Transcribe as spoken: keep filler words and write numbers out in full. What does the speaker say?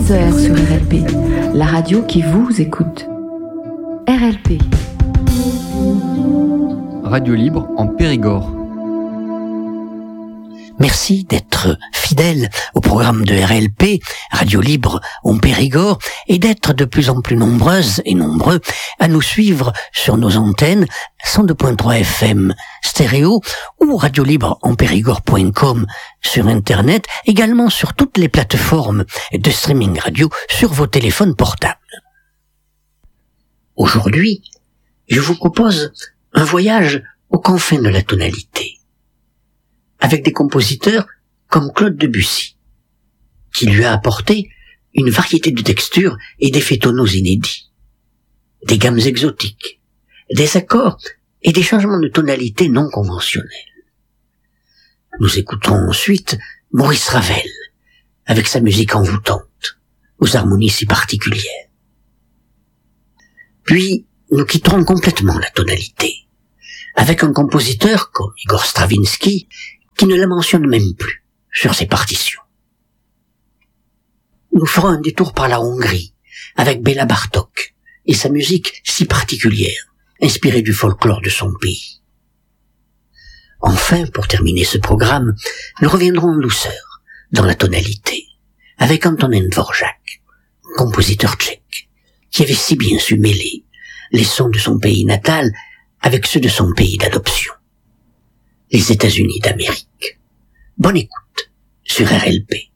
vingt heures sur R L P, la radio qui vous écoute. R L P. Radio libre en Périgord. Merci d'être fidèle au programme de R L P, Radio Libre en Périgord, et d'être de plus en plus nombreuses et nombreux à nous suivre sur nos antennes cent deux virgule trois F M stéréo ou radio libre en périgord point com sur Internet, également sur toutes les plateformes de streaming radio sur vos téléphones portables. Aujourd'hui, je vous propose un voyage aux confins de la tonalité, avec des compositeurs comme Claude Debussy, qui lui a apporté une variété de textures et d'effets tonaux inédits, des gammes exotiques, des accords et des changements de tonalité non conventionnels. Nous écouterons ensuite Maurice Ravel, avec sa musique envoûtante, aux harmonies si particulières. Puis, nous quitterons complètement la tonalité, avec un compositeur comme Igor Stravinsky, qui ne la mentionne même plus sur ses partitions. Nous ferons un détour par la Hongrie, avec Béla Bartók, et sa musique si particulière, inspirée du folklore de son pays. Enfin, pour terminer ce programme, nous reviendrons en douceur, dans la tonalité, avec Antonín Dvořák, compositeur tchèque, qui avait si bien su mêler les sons de son pays natal avec ceux de son pays d'adoption, les États-Unis d'Amérique. Bonne écoute sur R L P.